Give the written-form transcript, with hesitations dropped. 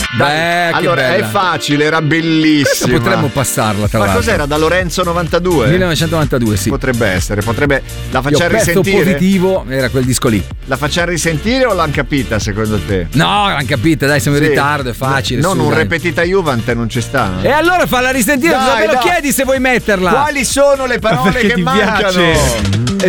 Beh, allora che bella. è facile, era bellissima. Questa potremmo passarla, tra Ma l'altro. cos'era? Da Lorenzo 92? 1992, sì. Potrebbe essere, potrebbe. La facciamo Pezzo risentire? positivo era quel disco lì. La facciamo risentire o l'han capita secondo te? No, l'hanno capita, dai, siamo in Sì. ritardo, è facile. Non su, un dai. repetita Juvante non ci sta. E allora falla risentire, Dai, cosa me lo dai. chiedi se vuoi metterla? Quali sono le parole Perché che ti mancano? piace?